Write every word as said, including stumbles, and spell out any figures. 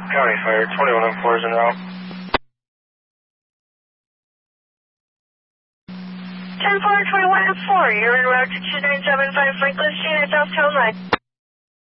County Fire, twenty-one oh four is en route. ten four, twenty-one oh four, you're en route to two nine seven five Franklin Street, South Carolina.